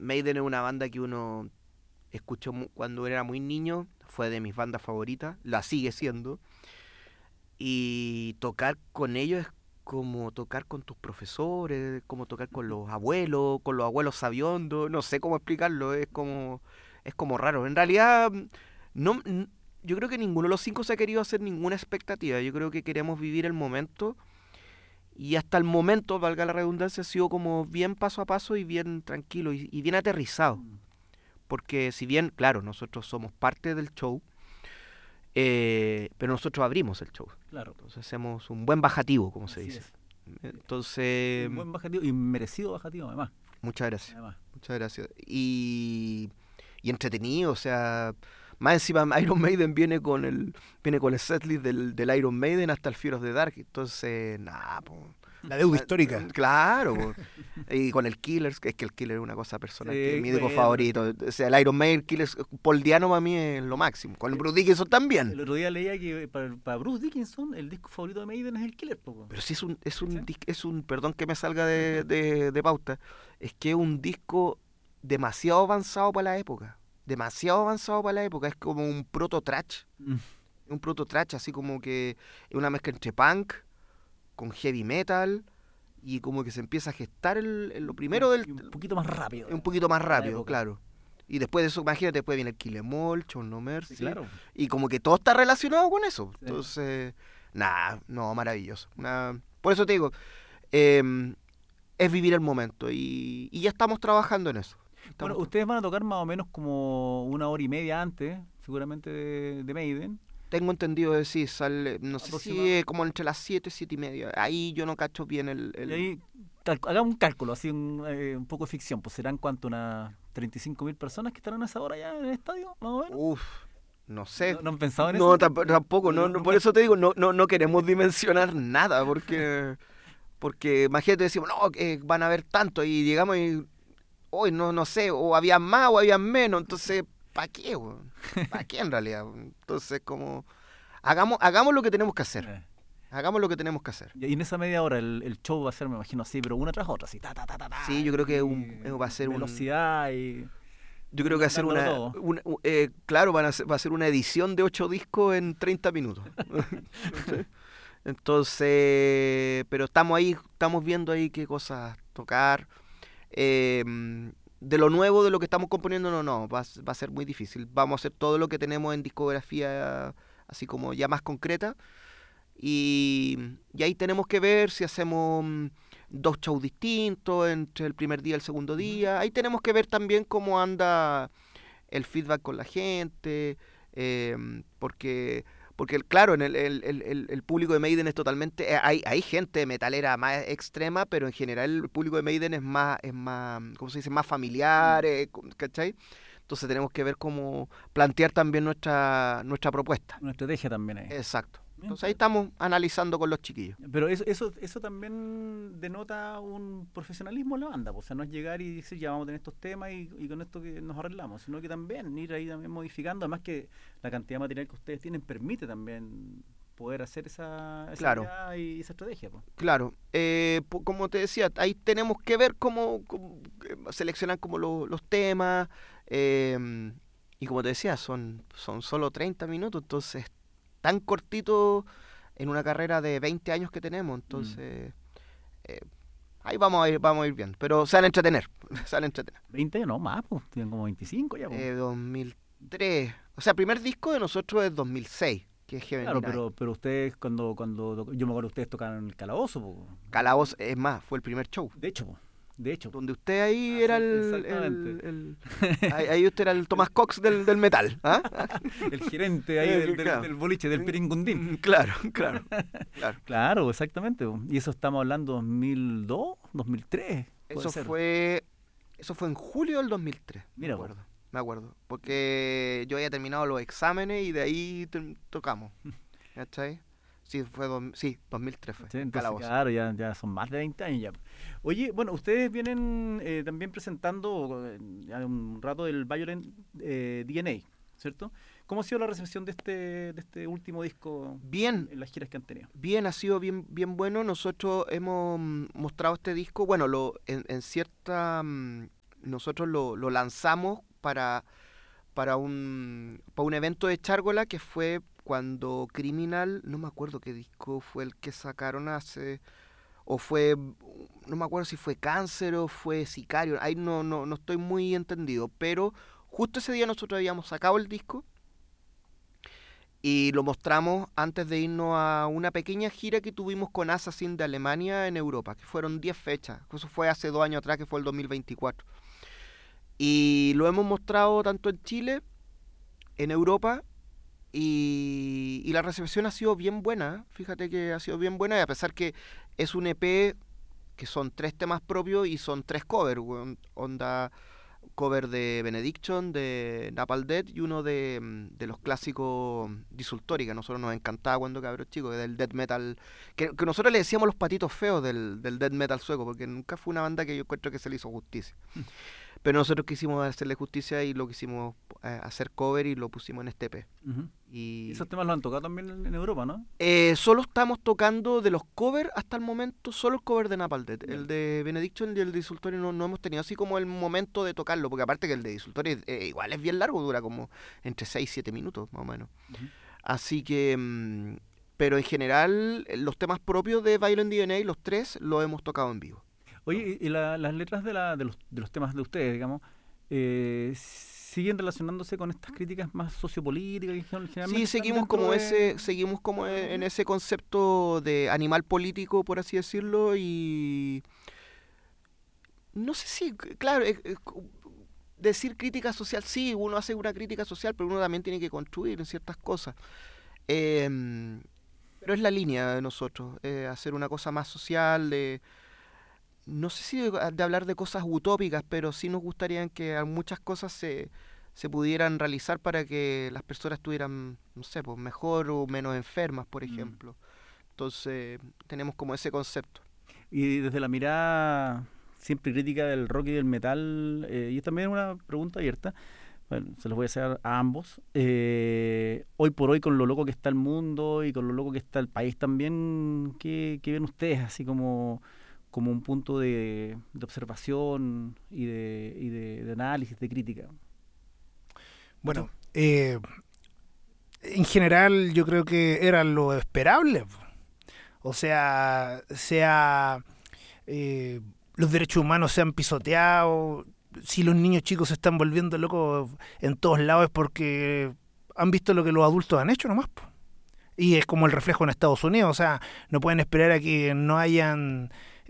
Maiden es una banda que uno escuchó cuando era muy niño, fue de mis bandas favoritas, la sigue siendo, y tocar con ellos es como tocar con tus profesores, como tocar con los abuelos sabiondos, no sé cómo explicarlo, es como raro. En realidad, no, yo creo que ninguno de los cinco se ha querido hacer ninguna expectativa, yo creo que queremos vivir el momento, y hasta el momento, valga la redundancia, ha sido como bien paso a paso y bien tranquilo y bien aterrizado. Porque si bien, claro, nosotros somos parte del show, pero nosotros abrimos el show. Claro. Entonces hacemos un buen bajativo, como se Así dice. es. Entonces, Un buen bajativo y merecido bajativo, además. muchas gracias. Además. Muchas gracias. Y entretenido, o sea, más encima Iron Maiden viene con el setlist del Iron Maiden hasta el Fear of the Dark. Entonces, nada, pues. La deuda histórica. Claro, po. Y con el Killers, que es que el Killer es una cosa personal, Sí, que es mi disco bueno, favorito. O sea, el Iron Maiden, el Killers, Paul Diano para mí es lo máximo. Con el Bruce Dickinson El también. otro día leía que para Bruce Dickinson el disco favorito de Maiden es el Killer, poco. Pero sí es ¿Sí? un, perdón que me salga de pauta, es que es un disco demasiado avanzado para la época. Demasiado avanzado para la época. Es como un proto-trash. Un proto-trash, así como que es una mezcla entre punk con heavy metal. Y como que se empieza a gestar lo primero del... Y un poquito más rápido. Un poquito más para la rápido, época. claro. Y después de eso, imagínate, después viene el Kill Em All, Show No Mercy. Sí, claro. Y como que todo está relacionado con eso. Sí. Entonces, nada, no, maravilloso. Por eso te digo, eh, es vivir el momento. Y ya estamos trabajando en eso. Bueno, ustedes van a tocar más o menos como 1 hora y media antes, seguramente, de Maiden. Tengo entendido de sí, sale, no sé si Aproximado. es como entre las 7 y 7:30. Ahí yo no cacho bien Y ahí, hagamos un cálculo, así un poco de ficción. Pues serán cuánto, unas 35.000 personas que estarán a esa hora ya en el estadio, más o menos. Uf, no sé. ¿No han pensado en No, eso? tampoco, no, por eso te digo, no queremos dimensionar nada, porque imagínate, decimos, no, van a haber tanto, y llegamos y hoy no sé, o había más o había menos, entonces, ¿para qué, weón? ¿Para qué en realidad? Entonces, como, hagamos lo que tenemos que hacer, Eh. hagamos lo que tenemos que hacer. Y en esa media hora el show va a ser, me imagino, así, pero una tras otra, así, ta, ta, ta, ta, ta, Sí, yo creo que y va a ser velocidad y... yo creo que va a ser dándolo todo. claro, va a ser una edición de 8 discos en 30 minutos. Entonces, pero estamos ahí, estamos viendo ahí qué cosas tocar. De lo nuevo, de lo que estamos componiendo, no, va a ser muy difícil. Vamos a hacer todo lo que tenemos en discografía, así como ya más concreta. Y ahí tenemos que ver si hacemos 2 shows distintos entre el primer día y el segundo día. Ahí tenemos que ver también cómo anda el feedback con la gente, porque claro, en el público de Maiden es totalmente... hay gente metalera más extrema, pero en general el público de Maiden es más ¿cómo se dice? Más familiar, ¿cachai? Entonces tenemos que ver cómo plantear también nuestra propuesta. Una estrategia también ahí. Exacto. Entonces ahí estamos analizando con los chiquillos. Pero eso también denota un profesionalismo en la banda, pues, o sea, no es llegar y decir ya vamos a tener estos temas y con esto que nos arreglamos, sino que también ir ahí también modificando, además que la cantidad de material que ustedes tienen permite también poder hacer esa Claro. idea y esa estrategia. Pues. Claro, como te decía, ahí tenemos que ver cómo seleccionar como los temas, y como te decía, son solo 30 minutos, entonces tan cortito en una carrera de 20 años que tenemos, entonces ahí vamos a ir bien, pero se van a entretener, se van a entretener. 20 años, no más, pues, tienen como 25 ya. Pues. 2003, o sea, el primer disco de nosotros es 2006, que es Heaven Claro, Denied. pero ustedes yo me acuerdo que ustedes tocaron en el Calabozo, pues. Calabozo, es más, fue el primer show. De hecho, pues. De hecho. Donde usted ahí era exactamente. ahí usted era el Thomas Cox del metal. ¿Ah? El gerente ahí del boliche, del Piringundín. Claro. Claro, exactamente. Y eso estamos hablando 2002, 2003. Eso fue en julio del 2003. Mira, me acuerdo. Porque yo había terminado los exámenes y de ahí tocamos. ¿Cachai? Sí, 2003 fue. Sí, entonces, claro, ya son más de 20 años ya. Oye, bueno, ustedes vienen también presentando ya un rato el Violent DNA, ¿cierto? ¿Cómo ha sido la recepción de este último disco bien, en las giras que han tenido? Bien, ha sido bien bueno. Nosotros hemos mostrado este disco, bueno, en cierta nosotros lo lanzamos para un evento de Chárgola que fue cuando Criminal, no me acuerdo qué disco fue el que sacaron o fue, no me acuerdo si fue Cáncer o fue Sicario, ahí no estoy muy entendido, pero justo ese día nosotros habíamos sacado el disco y lo mostramos antes de irnos a una pequeña gira que tuvimos con Assassin de Alemania en Europa, que fueron 10 fechas, eso fue hace 2 años atrás, que fue el 2024. Y lo hemos mostrado tanto en Chile, en Europa, y la recepción ha sido bien buena. Fíjate que ha sido bien buena, y a pesar que es un EP que son 3 temas propios y son 3 covers, onda cover de Benediction, de Napalm Death y uno de los clásicos Disultory, que a nosotros nos encantaba cuando cabros chicos, del death metal, que nosotros le decíamos los patitos feos del death metal sueco, porque nunca fue una banda que yo encuentro que se le hizo justicia. Pero nosotros quisimos hacerle justicia y lo quisimos hacer cover y lo pusimos en este EP. Uh-huh. Y esos temas los han tocado también en Europa, ¿no? Solo estamos tocando de los covers hasta el momento, solo el cover de Napalm Death. El de Benediction y el de Disultory no hemos tenido así como el momento de tocarlo, porque aparte que el de Disultory igual es bien largo, dura como entre 6 y 7 minutos más o menos. Uh-huh. Así que, pero en general los temas propios de Violent DNA, los 3, los hemos tocado en vivo. Oye, ¿y las letras de los temas de ustedes, digamos, siguen relacionándose con estas críticas más sociopolíticas que generalmente? Sí, seguimos como en ese concepto de animal político, por así decirlo, y no sé si, claro, decir crítica social, sí, uno hace una crítica social, pero uno también tiene que construir en ciertas cosas. Pero es la línea de nosotros, hacer una cosa más social, no sé si de hablar de cosas utópicas, pero sí nos gustaría que muchas cosas se pudieran realizar para que las personas estuvieran, no sé, pues mejor o menos enfermas, por ejemplo. Entonces, tenemos como ese concepto. Y desde la mirada siempre crítica del rock y del metal, y es también una pregunta abierta, bueno, se los voy a hacer a ambos. Hoy por hoy, con lo loco que está el mundo y con lo loco que está el país también, ¿qué ven ustedes así como un punto de observación y de análisis, de crítica? Bueno, en general yo creo que era lo esperable. O sea, los derechos humanos se han pisoteado. Si los niños chicos se están volviendo locos en todos lados es porque han visto lo que los adultos han hecho nomás. Y es como el reflejo en Estados Unidos. O sea, no pueden esperar a que no hayan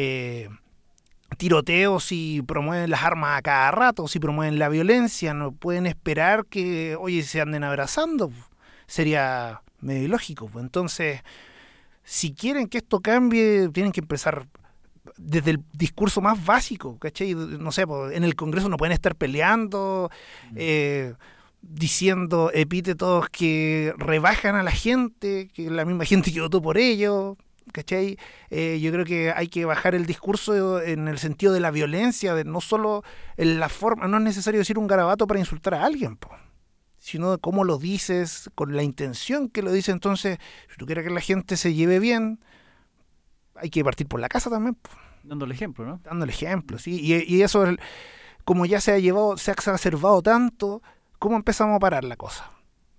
tiroteos si promueven las armas a cada rato, si promueven la violencia. No pueden esperar que, oye, se anden abrazando. Sería medio ilógico. Entonces, si quieren que esto cambie, tienen que empezar desde el discurso más básico, ¿cachai? No sé, en el Congreso no pueden estar peleando, diciendo epítetos que rebajan a la gente, que la misma gente que votó por ellos, ¿cachai? Yo creo que hay que bajar el discurso en el sentido de la violencia, de no solo en la forma, no es necesario decir un garabato para insultar a alguien, sino de cómo lo dices, con la intención que lo dices. Entonces, si tú quieres que la gente se lleve bien, hay que partir por la casa también. Dándole ejemplo, ¿no? Dándole ejemplo, sí. Y eso, como ya se ha exacerbado tanto, ¿cómo empezamos a parar la cosa?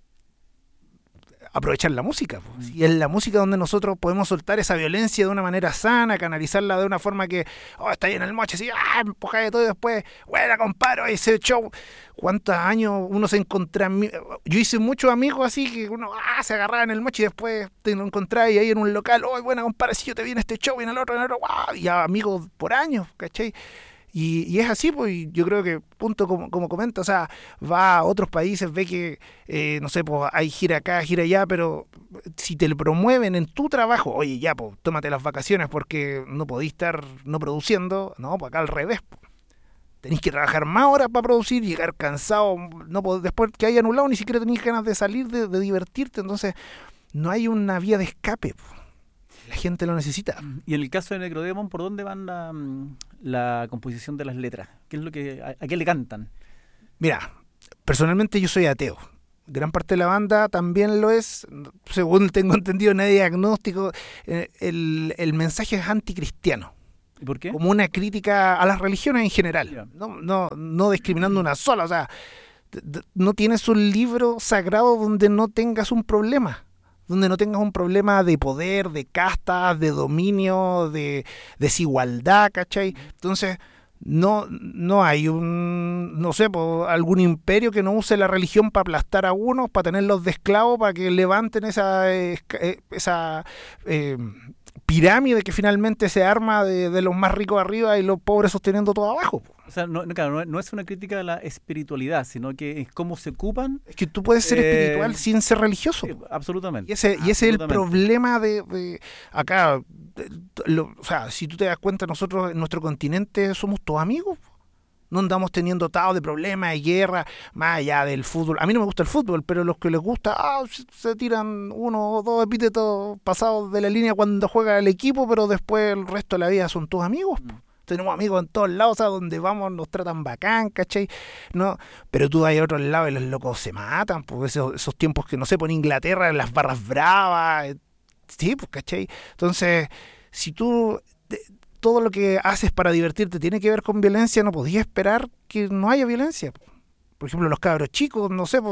Aprovechar la música. Y es la música donde nosotros podemos soltar esa violencia de una manera sana, canalizarla de una forma que, está ahí en el moche, así, empuja de todo y después, buena, compadre, ese show. ¿Cuántos años uno se encontraba? Yo hice muchos amigos así que uno se agarraba en el moche y después te lo encontraba y ahí en un local, buena, compadre, si yo te vi en este show y en el otro, y amigos por años, ¿cachai? Y es así, pues yo creo que, punto como comenta, o sea, va a otros países, ve que, no sé, pues hay gira acá, gira allá, pero si te lo promueven en tu trabajo, oye, ya, pues tómate las vacaciones porque no podís estar no produciendo, no, pues acá al revés, pues. Tenés que trabajar más horas para producir, llegar cansado, no después que haya anulado, ni siquiera tenés ganas de salir, de divertirte, entonces no hay una vía de escape, pues. La gente lo necesita. Y en el caso de Necrodemon, ¿por dónde van la composición de las letras? ¿Qué es lo que a qué le cantan? Mira, personalmente yo soy ateo. Gran parte de la banda también lo es. Según tengo entendido, nadie es agnóstico. El mensaje es anticristiano. ¿Y por qué? como una crítica a las religiones en general, Ya. no discriminando una sola, o sea, no tienes un libro sagrado donde no tengas un problema, donde no tengas un problema de poder, de castas, de dominio, de desigualdad, ¿cachai? Entonces, no hay no sé, algún imperio que no use la religión para aplastar a unos, para tenerlos de esclavos, para que levanten esa pirámide que finalmente se arma de los más ricos arriba y los pobres sosteniendo todo abajo. O sea, claro, no es una crítica a la espiritualidad, sino que es cómo se ocupan. Es que tú puedes ser espiritual sin ser religioso. Sí, absolutamente. Y ese es el problema de acá. O sea, si tú te das cuenta, nosotros en nuestro continente somos todos amigos. No andamos teniendo atados de problemas, de guerra, más allá del fútbol. A mí no me gusta el fútbol, pero los que les gusta, se tiran uno o dos epítetos pasados de la línea cuando juega el equipo, pero después el resto de la vida son todos amigos. Tenemos amigos en todos lados, o sea, donde vamos nos tratan bacán, ¿cachai? No, pero tú vas a otros lados y los locos se matan, pues esos tiempos que, no sé, por Inglaterra, las barras bravas, sí, pues, ¿cachai? Entonces, si tú todo lo que haces para divertirte tiene que ver con violencia, no podías esperar que no haya violencia. Por ejemplo, los cabros chicos, no sé,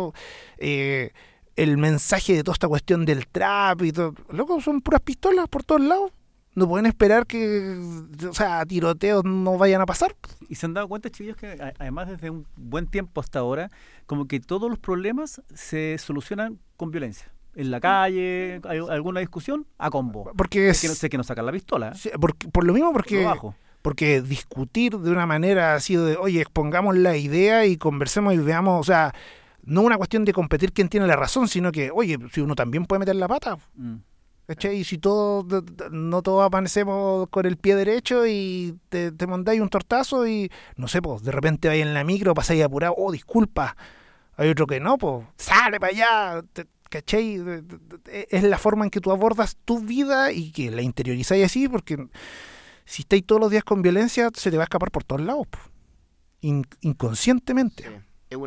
el mensaje de toda esta cuestión del trap y todo, loco, son puras pistolas por todos lados. No pueden esperar que, o sea, tiroteos no vayan a pasar. Y se han dado cuenta, chiquillos, que además desde un buen tiempo hasta ahora, como que todos los problemas se solucionan con violencia. En la calle, hay alguna discusión, a combo. Porque sé que no sacan la pistola. Sí, por lo mismo, porque discutir de una manera así de, oye, expongamos la idea y conversemos y veamos, o sea, no una cuestión de competir quién tiene la razón, sino que, oye, si uno también puede meter la pata. ¿Cachai? Y si no todos amanecemos con el pie derecho y te mandáis un tortazo y, no sé, pues de repente vais en la micro, pasáis apurado, disculpa. Hay otro que no, pues sale para allá, ¿cachai? Es la forma en que tú abordas tu vida y que la interiorizáis así, porque si estáis todos los días con violencia, se te va a escapar por todos lados, inconscientemente. Sí.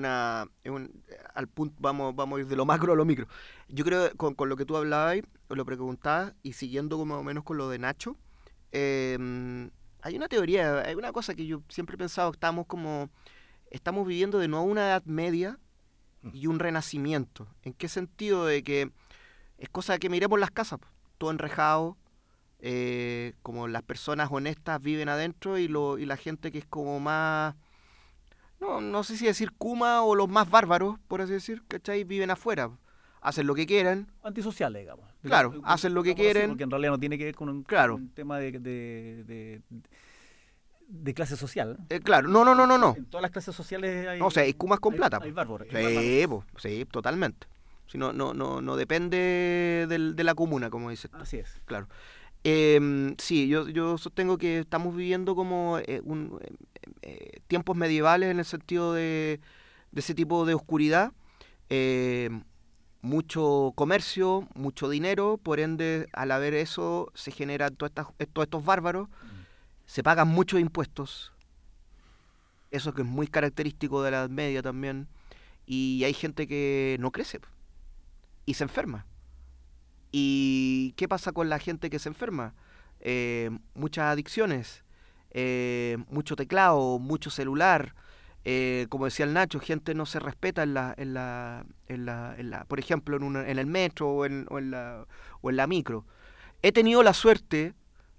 Al punto, vamos a ir de lo macro a lo micro. Yo creo que con lo que tú hablabas, o lo preguntabas, y siguiendo como más o menos con lo de Nacho, hay una teoría, hay una cosa que yo siempre he pensado, estamos viviendo de nuevo una edad media y un renacimiento. ¿En qué sentido? De que es cosa de que miremos las casas, todo enrejado, como las personas honestas viven adentro y la gente que es como más... No sé si decir Kuma o los más bárbaros, por así decir, ¿cachai? Viven afuera, hacen lo que quieran. Antisociales, digamos. Claro, hacen lo que quieren. Porque en realidad no tiene que ver con un tema de clase social. Claro, no. En todas las clases sociales hay... O sea, hay Kumas con plata. Hay bárbaros. Sí, totalmente. Si no depende de la comuna, como dices. Así es. Claro. Sí, yo sostengo que estamos viviendo como tiempos medievales en el sentido de ese tipo de oscuridad, mucho comercio, mucho dinero, por ende al haber eso se generan todos estos bárbaros, se pagan muchos impuestos, eso que es muy característico de la Edad Media también, y hay gente que no crece y se enferma. ¿Y qué pasa con la gente que se enferma? Muchas adicciones, mucho teclado, mucho celular. Como decía el Nacho, gente no se respeta por ejemplo, en el metro o en la micro. He tenido la suerte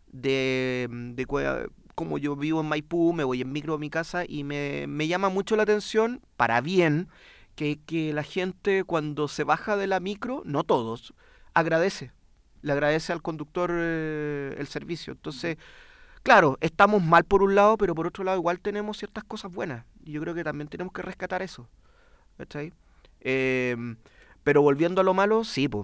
como yo vivo en Maipú, me voy en micro a mi casa y me llama mucho la atención, para bien, que la gente cuando se baja de la micro, no todos, le agradece al conductor el servicio. Entonces, claro, estamos mal por un lado, pero por otro lado igual tenemos ciertas cosas buenas. Y yo creo que también tenemos que rescatar eso. ¿Cachai? Pero volviendo a lo malo, sí, todos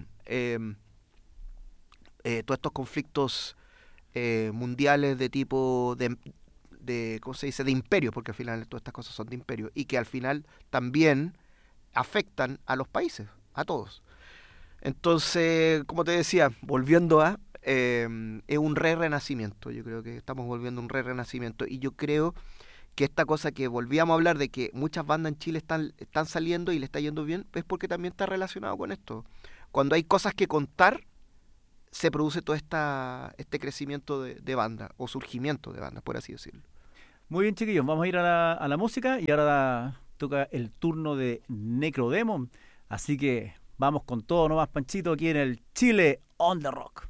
estos conflictos mundiales de tipo de ¿cómo se dice? De imperio, porque al final todas estas cosas son de imperio, y que al final también afectan a los países, a todos. Entonces, como te decía, volviendo es un renacimiento. Yo creo que estamos volviendo a un renacimiento. Y yo creo que esta cosa que volvíamos a hablar de que muchas bandas en Chile están saliendo y le está yendo bien, es porque también está relacionado con esto. Cuando hay cosas que contar, se produce todo este crecimiento de banda, o surgimiento de bandas, por así decirlo. Muy bien, chiquillos, vamos a ir a la música y ahora toca el turno de Necrodemon. Así que vamos con todo nomás, Panchito, aquí en el Chile on the Rock.